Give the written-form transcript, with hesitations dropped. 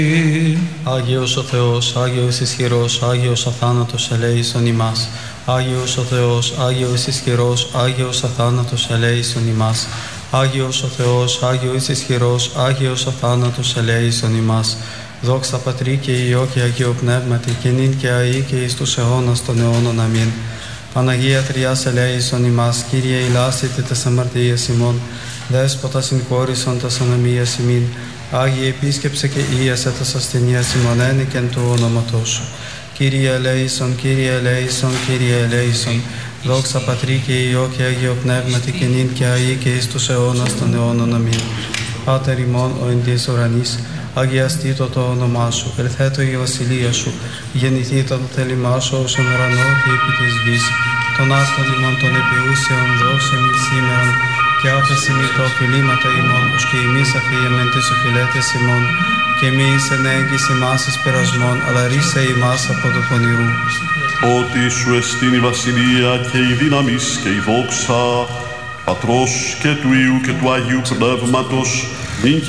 Άγιος ο Θεός, Άγιος ισχυρός, Άγιος αθάνατος ελέησον ημάς. Άγιος ο Θεός, Άγιος ισχυρός, Άγιος αθάνατος ελέησον ημάς. Άγιος ο Θεός, Άγιος ισχυρός, Άγιος αθάνατος ελέησον ημάς. Δόξα Πατρί και Υιό και Αγίο Πνεύματι, και νυν και αεί και εις τους αιώνας των αιώνων. Αμήν. Παναγία Τριάς ελέησον ημάς, Κύριε ηλάσητε τες αμαρτίες ημών, Δέσποτα συγχώρησον τας ανομίας ημίν, Άγιε επίσκεψε και ίασε τας ασθενείας ημών, ένικεν του ονόματός σου. Κύριε ελέησον, Κύριε ελέησον, Κύριε ελέησον. Δόξα Πατρί και Υιό και Αγίο Πνεύματι, και νυν και αεί και εις τους αιώνας των αιώνων. Αμήν. Πάτερ ημών ο εν της ουρανής, αγιαστήτω το όνομά σου, ελθέτω η βασιλεία σου, γεννηθήτω το θέλημά σου ως εν ουρανό και επί της γης. Των άστων ημών των επιούσεων δώσε μη σήμερον, και άφεση μη τα οφειλήματα ημών, ως και εμείς αφιέμεν τις οφειλέτες ημών, και μη εις ενέγγις ημάς εις περασμών, αλλά ρίσε ημάς από το πονηρού. Ότι σου εστίν η βασιλεία και η δύναμις και η δόξα, Πατρός και του Υιού και του Αγίου Πνεύματος, νυν και